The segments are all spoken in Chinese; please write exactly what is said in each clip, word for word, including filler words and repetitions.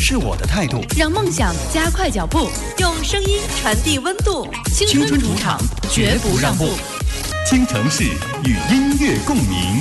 是我的态度， 让梦想加快脚步，用声音传递温度。青春主场，绝不让步。 听城市与音乐共鸣。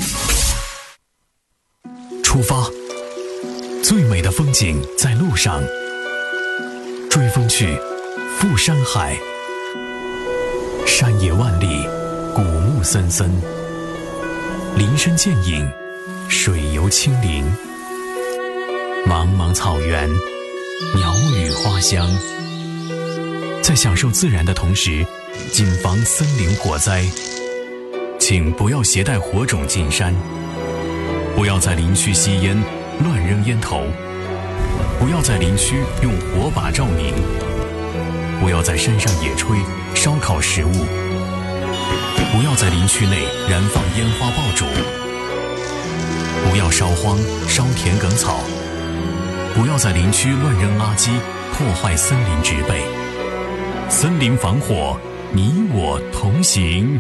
出发，最美的风景在路上。追风去，赴山海。山野万里，古木森森。林深见影，水游清灵。茫茫草原，鸟语花香。在享受自然的同时，谨防森林火灾。请不要携带火种进山，不要在林区吸烟、乱扔烟头，不要在林区用火把照明，不要在山上野炊、烧烤食物，不要在林区内燃放烟花爆竹，不要烧荒、烧田埂草，不要在林区乱扔垃圾，破坏森林植被。森林防火，你我同行。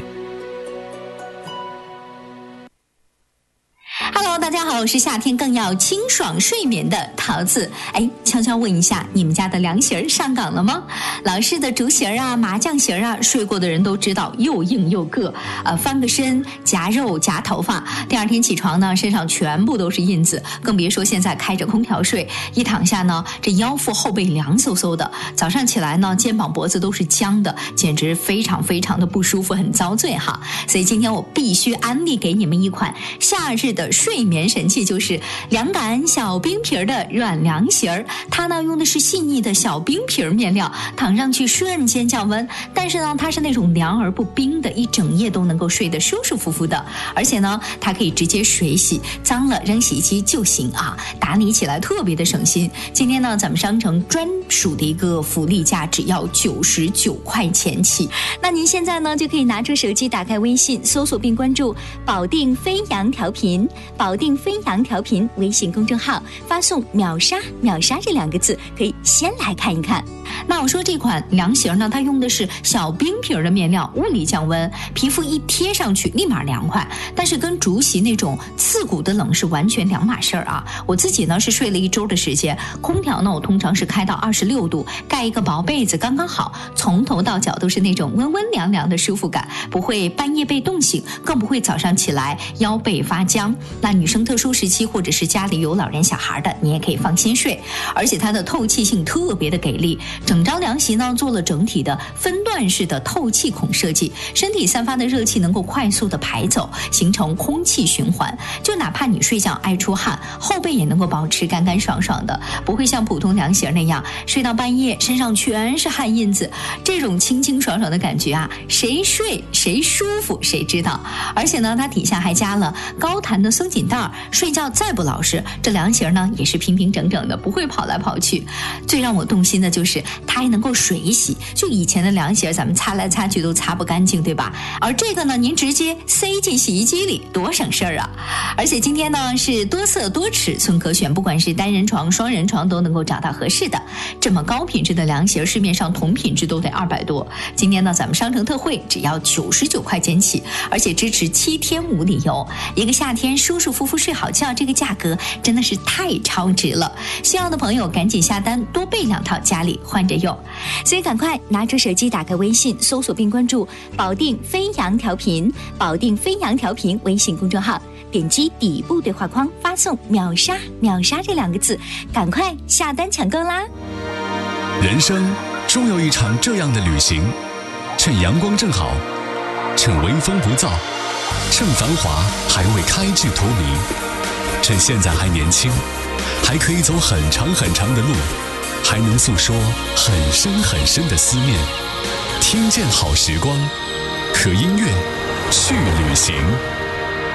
大家好，我是夏天更要清爽睡眠的桃子。哎，悄悄问一下，你们家的凉席儿上岗了吗？老式的竹席儿啊、麻将席儿啊，睡过的人都知道又硬又硌，呃，翻个身夹肉夹头发，第二天起床呢，身上全部都是印子，更别说现在开着空调睡，一躺下呢，这腰腹后背凉飕飕的，早上起来呢，肩膀脖子都是僵的，简直非常非常的不舒服，很遭罪哈。所以今天我必须安利给你们一款夏日的睡眠神器，就是凉感小冰皮的软凉席儿。它呢用的是细腻的小冰皮面料，躺上去瞬间降温，但是呢它是那种凉而不冰的，一整夜都能够睡得舒舒服服的。而且呢它可以直接水洗，脏了扔洗衣机就行啊，打理起来特别的省心。今天呢咱们商城专属的一个福利价，只要九十九块钱起。 那您现在呢就可以拿出手机，打开微信，搜索并关注保定飞扬调频，保定飞扬调频微信公众号，发送秒杀秒杀这两个字，可以先来看一看。 那我说这款凉席呢，它用的是小冰皮的面料，物理降温，皮肤一贴上去立马凉快，但是跟竹席那种刺骨的冷是完全两码事儿啊。我自己呢是睡了一周的时间，空调呢我通常是开到二十六度，盖一个薄被子刚刚好，从头到脚都是那种温温凉凉的舒服感，不会半夜被冻醒，更不会早上起来腰背发僵。那女生特殊时期或者是家里有老人小孩的，你也可以放心睡。而且它的透气性特别的给力，整张凉席呢做了整体的分段式的透气孔设计，身体散发的热气能够快速的排走，形成空气循环，就哪怕你睡觉爱出汗，后背也能够保持干干爽爽的，不会像普通凉席那样睡到半夜身上全是汗印子，这种清清爽爽的感觉啊，谁睡谁舒服谁知道。而且呢它底下还加了高弹的松紧带，睡觉再不老实，这凉席呢也是平平整整的，不会跑来跑去。最让我动心的就是它还能够水洗，就以前的凉席咱们擦来擦去都擦不干净，对吧？而这个呢您直接塞进洗衣机里，多省事儿啊。而且今天呢是多色多尺寸可选，不管是单人床双人床都能够找到合适的。这么高品质的凉席，市面上同品质都得二百多，今天呢咱们商城特惠只要九十九块钱起，而且支持七天无理由，一个夏天舒舒服服睡好觉，这个价格真的是太超值了。需要的朋友赶紧下单，多备两套家里换着用。 所以赶快拿出手机，打开微信，搜索并关注保定飞扬调频，保定飞扬调频微信公众号，点击底部对话框，发送秒杀秒杀这两个字，赶快下单抢购啦。 人生终有一场这样的旅行，趁阳光正好，趁微风不燥，趁繁华还未开至荼蘼，趁现在还年轻，还可以走很长很长的路，还能诉说很深很深的思念。听见好时光，和音乐去旅行。